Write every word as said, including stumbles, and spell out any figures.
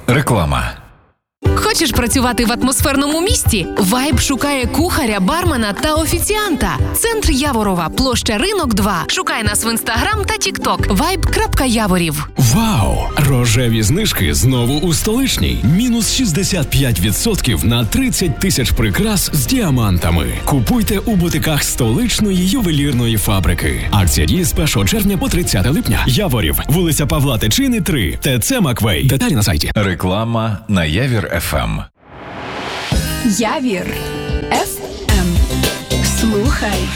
Реклама. Хочеш працювати в атмосферному місті? Вайб шукає кухаря, бармена та офіціанта. Центр Яворова, площа Ринок два. Шукай нас в Інстаграм та Тікток. вайб крапка яворів. Вау! Рожеві знижки знову у столичній. Мінус шістдесят п'ять відсотків на тридцять тисяч прикрас з діамантами. Купуйте у бутиках столичної ювелірної фабрики. Акція діє з першого червня по тридцяте липня. Яворів, вулиця Павла Тичини, три. ТЦ Маквей. Деталі на сайті. Реклама на Явір еф ем. Явір еф ем. Слухай